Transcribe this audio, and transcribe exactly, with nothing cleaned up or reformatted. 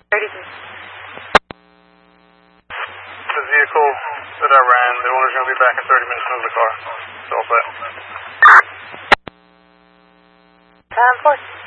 The vehicle that I ran, the owner's going to be back in thirty minutes in the car. It's all set. Time for